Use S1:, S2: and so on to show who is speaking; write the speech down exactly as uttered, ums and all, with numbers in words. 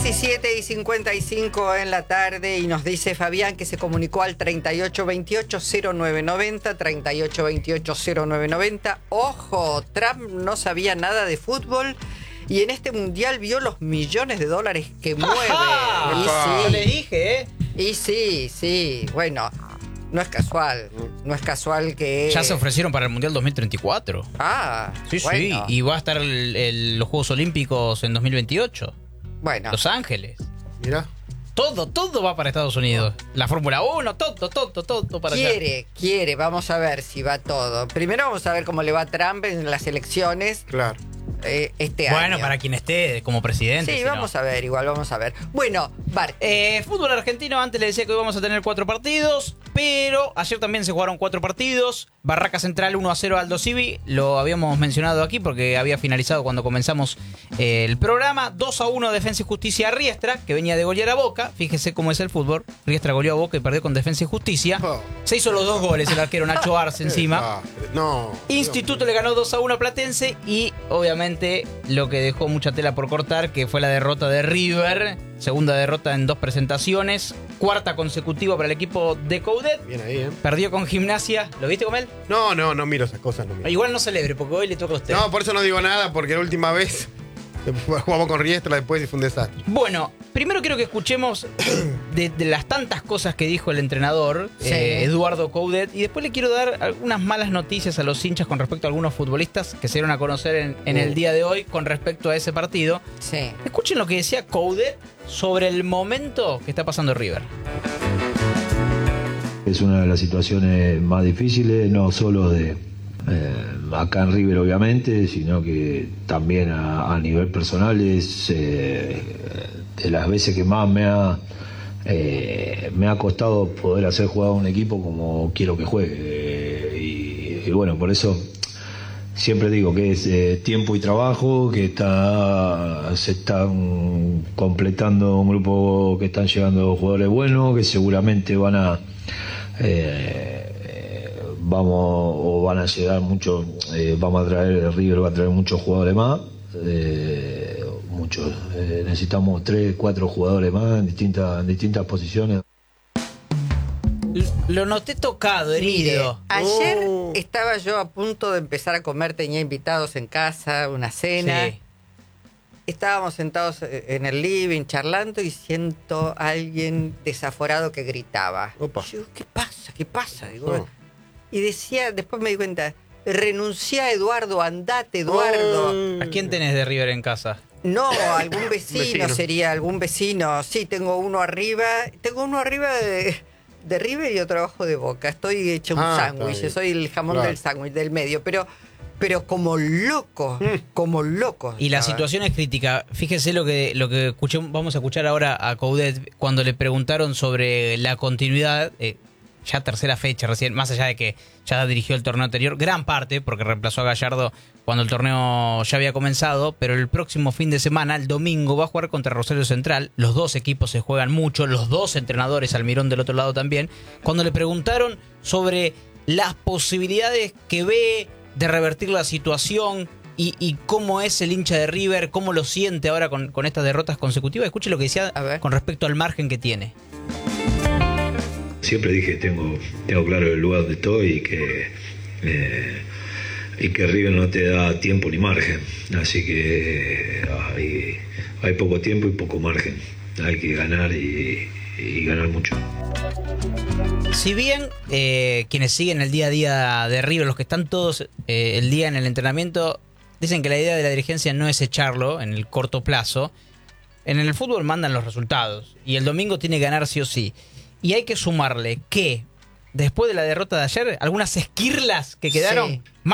S1: diecisiete y cincuenta y cinco en la tarde y nos dice Fabián que se comunicó al treinta y ocho veintiocho cero nueve noventa, treinta y ocho veintiocho cero nueve noventa. Ojo, Trump no sabía nada de fútbol y en este mundial vio los millones de dólares que mueve. Y
S2: sí. Le dije, ¿eh?
S1: Y sí, sí, bueno, no es casual, no es casual que...
S3: Ya se ofrecieron para el Mundial dos mil treinta y cuatro.
S1: Ah,
S3: sí,
S1: bueno.
S3: sí, y va a estar el, el, los Juegos Olímpicos en dos mil veintiocho.
S1: Bueno.
S3: Los Ángeles.
S2: Mira.
S3: Todo, todo va para Estados Unidos. La Fórmula uno, todo, todo, todo para allá.
S1: Quiere, quiere, vamos a ver si va todo. Primero vamos a ver cómo le va a Trump en las elecciones.
S2: Claro.
S1: Eh, este año.
S3: Bueno, para quien esté como presidente.
S1: Sí,
S3: si
S1: vamos
S3: no.
S1: a ver, igual vamos a ver. Bueno, Bart.
S3: Eh, fútbol argentino, antes le decía que hoy vamos a tener cuatro partidos, pero ayer también se jugaron cuatro partidos. Barraca Central uno a cero Aldo Civi, lo habíamos mencionado aquí porque había finalizado cuando comenzamos eh, el programa. dos a uno Defensa y Justicia a Riestra, que venía de golear a Boca. Fíjese cómo es el fútbol. Riestra goleó a Boca y perdió con Defensa y Justicia.
S2: Oh.
S3: Se hizo los dos goles el arquero Nacho Arce encima.
S2: Ah, no.
S3: Instituto le ganó dos a uno a Platense y obviamente lo que dejó mucha tela por cortar, que fue la derrota de River, segunda derrota en dos presentaciones, cuarta consecutiva para el equipo de Coudet.
S2: Bien ahí, ¿eh?
S3: Perdió con Gimnasia. ¿Lo viste con él?
S2: No, no, no miro esas cosas. No miro.
S3: Igual no celebre porque hoy le toca a usted.
S2: No, por eso no digo nada, porque la última vez jugamos con Riestra después y fue un desastre.
S3: Bueno, primero quiero que escuchemos de, de las tantas cosas que dijo el entrenador,
S1: sí.
S3: eh, Eduardo Coudet, y después le quiero dar algunas malas noticias a los hinchas con respecto a algunos futbolistas que se dieron a conocer en, en
S2: Uh.
S3: el día de hoy con respecto a ese partido.
S1: Sí.
S3: Escuchen lo que decía Coudet sobre el momento que está pasando River.
S4: Es una de las situaciones más difíciles, no solo de eh, acá en River obviamente, sino que también a, a nivel personal es eh, de las veces que más me ha eh, me ha costado poder hacer jugar a un equipo como quiero que juegue. Eh, y, y bueno, por eso siempre digo que es eh, tiempo y trabajo, que está se están completando un grupo, que están llegando jugadores buenos, que seguramente van a Eh, vamos o van a llegar muchos, eh, vamos a traer, River va a traer muchos jugadores más, eh, muchos, eh, necesitamos tres, cuatro jugadores más en distintas, en distintas posiciones.
S3: Lo noté tocado, herido.
S1: Mire, ayer
S2: Oh.
S1: estaba yo a punto de empezar a comer, tenía invitados en casa, una cena.
S3: Sí.
S1: Estábamos sentados en el living charlando y siento a alguien desaforado que gritaba.
S2: Opa.
S1: Y yo, ¿qué pasa? ¿Qué pasa? Digo,
S2: Oh.
S1: Y decía, después me di cuenta, renuncia Eduardo, andate Eduardo.
S2: Oh.
S3: ¿A quién tenés de River en casa?
S1: No, algún vecino,
S2: Vecino.
S1: sería algún vecino. Sí, tengo uno arriba, tengo uno arriba de, de River y otro abajo de Boca. Estoy hecho un
S2: Ah,
S1: sándwich,
S2: está bien.
S1: soy el jamón
S2: Claro.
S1: del sándwich, del medio, pero... Pero como loco, como loco.
S3: Y la
S1: estaba.
S3: situación es crítica. Fíjese lo que lo que escuché, vamos a escuchar ahora a Coudet cuando le preguntaron sobre la continuidad, eh, ya tercera fecha recién, más allá de que ya dirigió el torneo anterior, gran parte, porque reemplazó a Gallardo cuando el torneo ya había comenzado, pero el próximo fin de semana, el domingo, va a jugar contra Rosario Central. Los dos equipos se juegan mucho, los dos entrenadores, Almirón del otro lado también. Cuando le preguntaron sobre las posibilidades que ve de revertir la situación y, y cómo es el hincha de River, cómo lo siente ahora con, con estas derrotas consecutivas. Escuche lo que decía con respecto al margen que tiene.
S4: Siempre dije tengo tengo claro el lugar donde estoy y que eh, y que River no te da tiempo ni margen, así que hay, hay poco tiempo y poco margen, hay que ganar y, y ganar mucho.
S3: Si bien eh, quienes siguen el día a día de River, los que están todos eh, el día en el entrenamiento, dicen que la idea de la dirigencia no es echarlo en el corto plazo. En el fútbol mandan los resultados y el domingo tiene que ganar sí o sí. Y hay que sumarle que después de la derrota de ayer, algunas esquirlas que quedaron...
S1: Sí.